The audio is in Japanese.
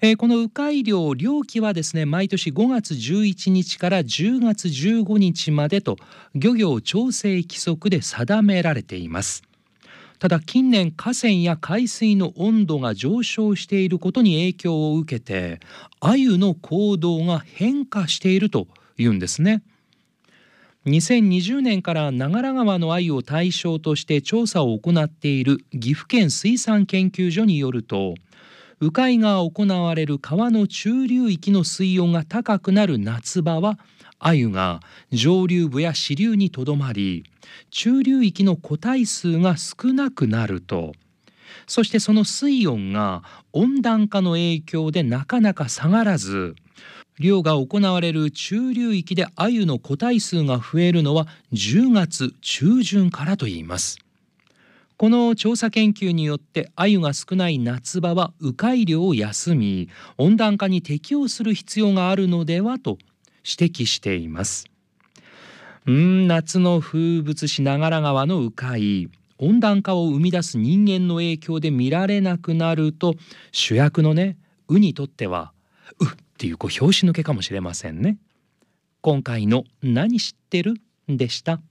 この鵜飼漁、漁期はですね、毎年5月11日から10月15日までと漁業調整規則で定められています。ただ近年、河川や海水の温度が上昇していることに影響を受けて、鮎の行動が変化しているというんですね。2020年から長良川の鮎を対象として調査を行っている岐阜県水産研究所によると、鵜飼が行われる川の中流域の水温が高くなる夏場は、鮎が上流部や支流にとどまり、中流域の個体数が少なくなると、そしてその水温が温暖化の影響でなかなか下がらず、漁が行われる中流域で鮎の個体数が増えるのは10月中旬からといいます。この調査研究によって、鮎が少ない夏場は鵜飼漁を休み、温暖化に適応する必要があるのではと指摘しています。夏の風物詩長良川の鵜飼、温暖化を生み出す人間の影響で見られなくなると、主役のね、鵜にとってはっていう拍子抜けかもしれませんね。今回の何知ってるでした。